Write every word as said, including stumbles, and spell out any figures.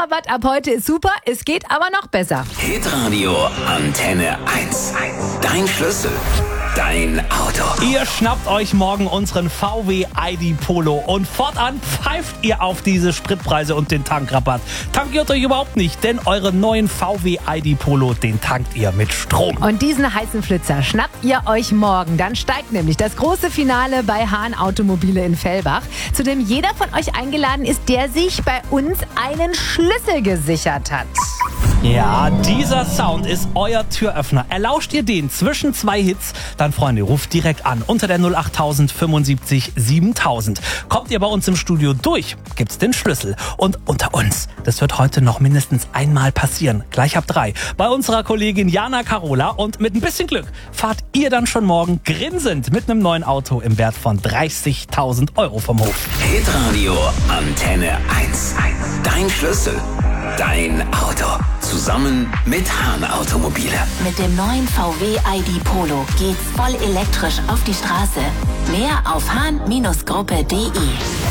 Tankrabatt ab heute ist super, es geht aber noch besser. Hitradio Antenne eins. Dein Schlüssel, dein Auto. Ihr schnappt euch morgen unseren V W I D Polo und fortan pfeift ihr auf diese Spritpreise und den Tankrabatt. Tankiert euch überhaupt nicht, denn euren neuen V W I D Polo, den tankt ihr mit Strom. Und diesen heißen Flitzer schnappt ihr euch morgen. Dann steigt nämlich das große Finale bei Hahn Automobile in Fellbach, zu dem jeder von euch eingeladen ist, der sich bei uns einen Schlüssel gesichert hat. Ja, dieser Sound ist euer Türöffner. Erlauscht ihr den zwischen zwei Hits, dann Freunde, ruft direkt an unter der null achttausend fünfundsiebzig siebentausend. Kommt ihr bei uns im Studio durch, gibt's den Schlüssel. Und unter uns, das wird heute noch mindestens einmal passieren, gleich ab drei, bei unserer Kollegin Jana Carola. Und mit ein bisschen Glück fahrt ihr dann schon morgen grinsend mit einem neuen Auto im Wert von dreißigtausend Euro vom Hof. Hitradio Antenne eins. Dein Schlüssel, dein Auto. Zusammen mit Hahn Automobile. Mit dem neuen V W I D Polo geht's voll elektrisch auf die Straße. Mehr auf hahn Gruppe punkt de.